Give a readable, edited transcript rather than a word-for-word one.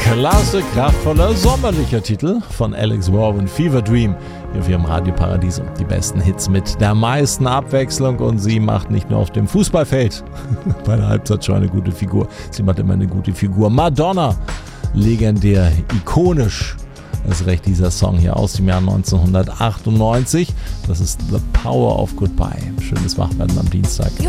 Klasse, kraftvoller, sommerlicher Titel von Alex Warren, Fever Dream. Hier auf ihrem Radio Paradiso. Die besten Hits mit der meisten Abwechslung und sie macht nicht nur auf dem Fußballfeld bei der Halbzeit schon eine gute Figur. Sie macht immer eine gute Figur. Madonna, legendär, ikonisch. Das ist recht dieser Song hier aus dem Jahr 1998. Das ist The Power of Goodbye. Schönes Wachwerden am Dienstag.